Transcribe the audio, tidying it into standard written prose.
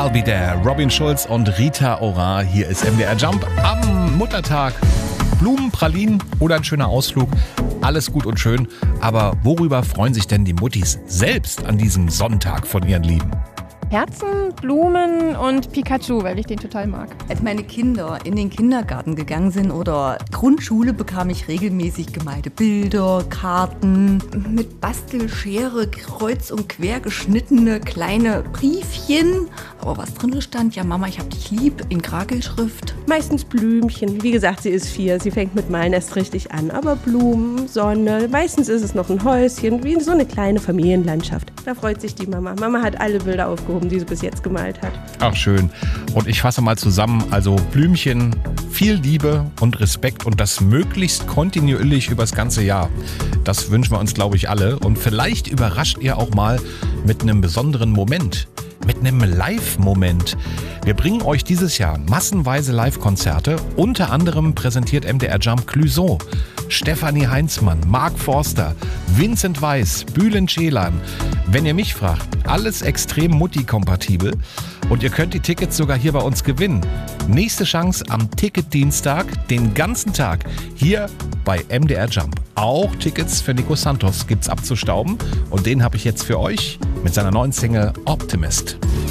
I'll Be There. Robin Schulz und Rita Ora. Hier ist MDR Jump am Muttertag. Blumen, Pralinen oder ein schöner Ausflug. Alles gut und schön. Aber worüber freuen sich denn die Muttis selbst an diesem Sonntag von ihren Lieben? Herzen, Blumen und Pikachu, weil ich den total mag. Als meine Kinder in den Kindergarten gegangen sind oder Grundschule, bekam ich regelmäßig gemalte Bilder, Karten, mit Bastelschere kreuz und quer geschnittene kleine Briefchen. Aber was drin stand, ja Mama, ich hab dich lieb, in Krakelschrift. Meistens Blümchen. Wie gesagt, sie ist 4, sie fängt mit Malen erst richtig an. Aber Blumen, Sonne, meistens ist es noch ein Häuschen, wie so eine kleine Familienlandschaft. Da freut sich die Mama. Mama hat alle Bilder aufgehoben, die sie bis jetzt gemalt hat. Ach schön. Und ich fasse mal zusammen, also Blümchen, viel Liebe und Respekt und das möglichst kontinuierlich übers ganze Jahr. Das wünschen wir uns, glaube ich, alle. Und vielleicht überrascht ihr auch mal mit einem besonderen Moment. Mit einem Live-Moment. Wir bringen euch dieses Jahr massenweise Live-Konzerte. Unter anderem präsentiert MDR Jump Clouseau, Stefanie Heinzmann, Mark Forster, Vincent Weiss, Bülent Ceylan. Wenn ihr mich fragt, alles extrem Mutti-kompatibel. Und ihr könnt die Tickets sogar hier bei uns gewinnen. Nächste Chance am Ticketdienstag, den ganzen Tag, hier bei MDR Jump. Auch Tickets für Nico Santos gibt's abzustauben. Und den habe ich jetzt für euch mit seiner neuen Single Optimist.